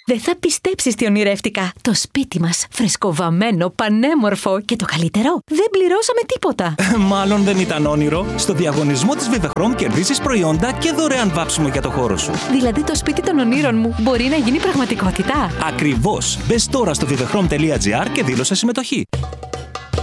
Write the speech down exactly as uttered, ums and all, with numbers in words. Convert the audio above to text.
Δεν θα πιστέψεις τι ονειρεύτηκα. Το σπίτι μας, φρεσκοβαμμένο, πανέμορφο και το καλύτερο, δεν πληρώσαμε τίποτα. Μάλλον δεν ήταν όνειρο. Στο διαγωνισμό της Vivechrome κερδίζεις προϊόντα και δωρεάν βάψιμο για το χώρο σου. Δηλαδή το σπίτι των ονείρων μου μπορεί να γίνει πραγματικότητα. Ακριβώς. Μπες τώρα στο vivechrome τελεία gr και δήλωσε συμμετοχή.